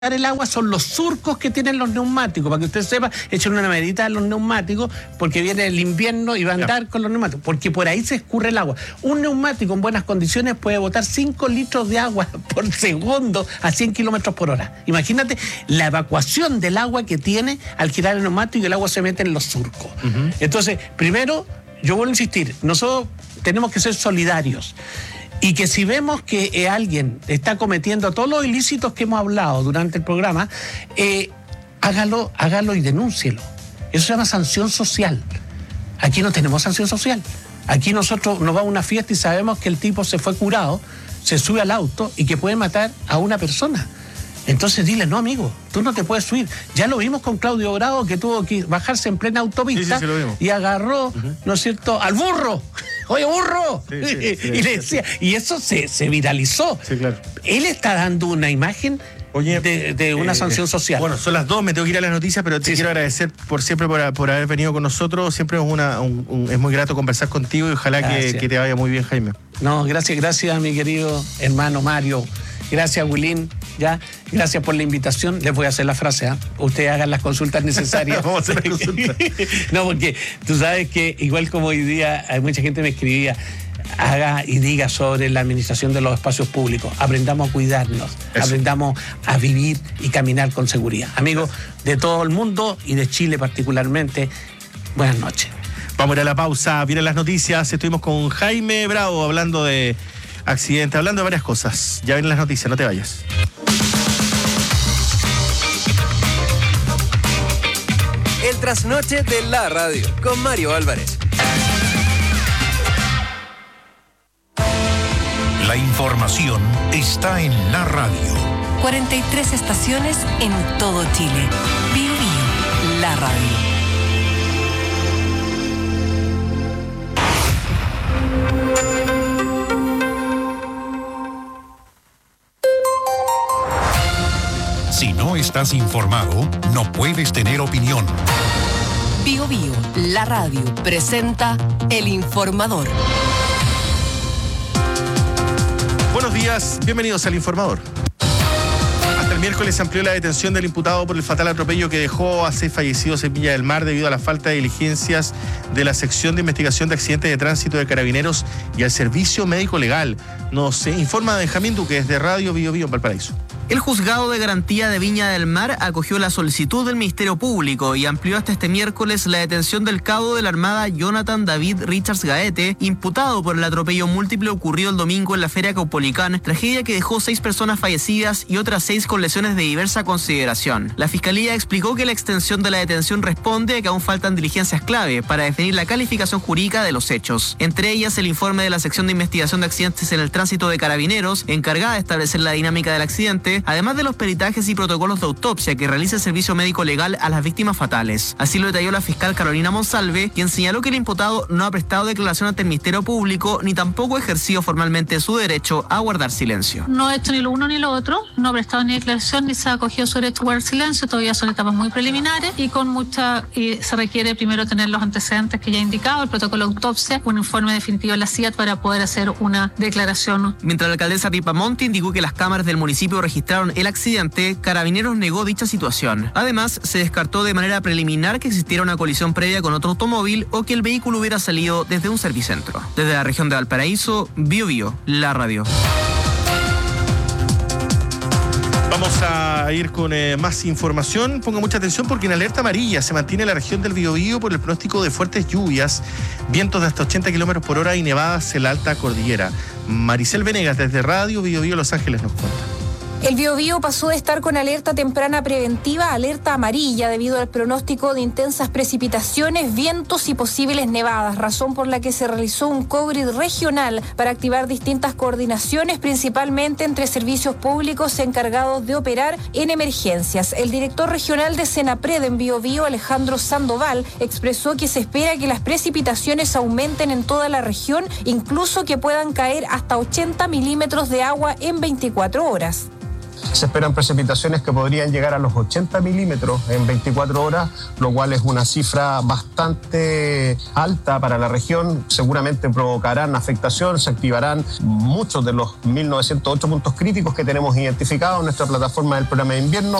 el agua son los surcos que tienen los neumáticos. Para que usted sepa, echen una medita a los neumáticos porque viene el invierno y va a andar con los neumáticos, porque por ahí se escurre el agua. Un neumático en buenas condiciones puede botar 5 litros de agua por segundo a 100 kilómetros por hora. Imagínate la evacuación del agua que tiene al girar el neumático y el agua se mete en los surcos. Entonces, primero, yo vuelvo a insistir, nosotros tenemos que ser solidarios. Y que si vemos que alguien está cometiendo todos los ilícitos que hemos hablado durante el programa, hágalo y denúncielo. Eso se llama sanción social. Aquí no tenemos sanción social. Aquí nosotros nos vamos a una fiesta y sabemos que el tipo se fue curado, se sube al auto y que puede matar a una persona. Entonces dile, no, amigo, tú no te puedes subir. Ya lo vimos con Claudio Bravo, que tuvo que bajarse en plena autopista y agarró, ¿no es cierto?, al burro. ¡Oye, burro! Y le decía, y eso se viralizó. Sí, claro. Él está dando una imagen de una sanción social. Bueno, son las 2, me tengo que ir a las noticias, pero te quiero agradecer por haber venido con nosotros. Siempre es muy grato conversar contigo y ojalá que te vaya muy bien, Jaime. No, gracias, mi querido hermano Mario. Gracias, Wilín. Ya, gracias por la invitación. Les voy a hacer la frase, ¿eh? Ustedes hagan las consultas necesarias. Vamos a hacer las consultas. No, porque tú sabes que igual como hoy día hay mucha gente me escribía, haga y diga sobre la administración de los espacios públicos. Aprendamos a cuidarnos, aprendamos a vivir y caminar con seguridad. Amigos de todo el mundo y de Chile particularmente, buenas noches. Vamos a ir a la pausa, vienen las noticias. Estuvimos con Jaime Bravo hablando de accidente, hablando de varias cosas. Ya vienen las noticias, no te vayas. El trasnoche de la radio con Mario Álvarez. La información está en la radio. 43 estaciones en todo Chile. Bio Bio, la radio. Si no estás informado, no puedes tener opinión. Bio Bio, la radio, presenta El Informador. Buenos días, bienvenidos al Informador. Hasta el miércoles se amplió la detención del imputado por el fatal atropello que dejó a 6 fallecidos en Viña del Mar debido a la falta de diligencias de la sección de investigación de accidentes de tránsito de Carabineros y al servicio médico legal. Nos informa Benjamín Duque desde Radio Bio Bio en Valparaíso. El Juzgado de Garantía de Viña del Mar acogió la solicitud del Ministerio Público y amplió hasta este miércoles la detención del cabo de la Armada Jonathan David Richards Gaete, imputado por el atropello múltiple ocurrido el domingo en la Feria Caupolicán, tragedia que dejó 6 personas fallecidas y otras 6 con lesiones de diversa consideración. La Fiscalía explicó que la extensión de la detención responde a que aún faltan diligencias clave para definir la calificación jurídica de los hechos. Entre ellas, el informe de la sección de investigación de accidentes en el tránsito de Carabineros, encargada de establecer la dinámica del accidente, además de los peritajes y protocolos de autopsia que realiza el servicio médico legal a las víctimas fatales. Así lo detalló la fiscal Carolina Monsalve, quien señaló que el imputado no ha prestado declaración ante el Ministerio Público ni tampoco ha ejercido formalmente su derecho a guardar silencio. No ha hecho ni lo uno ni lo otro, no ha prestado ni declaración ni se ha acogido su derecho a guardar silencio, todavía son etapas muy preliminares y se requiere primero tener los antecedentes que ya he indicado, el protocolo de autopsia, un informe definitivo de la CIAT para poder hacer una declaración. Mientras la alcaldesa Ripamonti indicó que las cámaras del municipio registraron el accidente, Carabineros negó dicha situación. Además, se descartó de manera preliminar que existiera una colisión previa con otro automóvil o que el vehículo hubiera salido desde un servicentro. Desde la región de Valparaíso, Bio Bio, la radio. Vamos a ir con más información. Ponga mucha atención porque en alerta amarilla se mantiene la región del Biobío por el pronóstico de fuertes lluvias, vientos de hasta 80 kilómetros por hora y nevadas en la alta cordillera. Maricel Venegas desde Radio Bio Bio Los Ángeles nos cuenta. El Biobío pasó de estar con alerta temprana preventiva a alerta amarilla debido al pronóstico de intensas precipitaciones, vientos y posibles nevadas, razón por la que se realizó un co-grid regional para activar distintas coordinaciones, principalmente entre servicios públicos encargados de operar en emergencias. El director regional de Senapred en Biobío, Alejandro Sandoval, expresó que se espera que las precipitaciones aumenten en toda la región, incluso que puedan caer hasta 80 milímetros de agua en 24 horas. Se esperan precipitaciones que podrían llegar a los 80 milímetros en 24 horas, lo cual es una cifra bastante alta para la región. Seguramente provocarán afectación, se activarán muchos de los 1.908 puntos críticos que tenemos identificados en nuestra plataforma del programa de invierno.